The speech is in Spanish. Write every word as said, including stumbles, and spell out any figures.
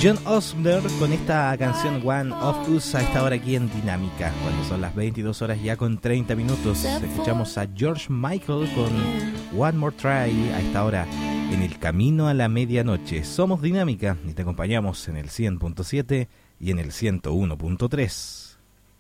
John Osborne con esta canción One of Us a esta hora aquí en Dinámica, cuando son las veintidós horas ya con treinta minutos. Escuchamos a George Michael con One More Try a esta hora en el camino a la medianoche. Somos Dinámica y te acompañamos en el cien punto siete y en el ciento uno punto tres.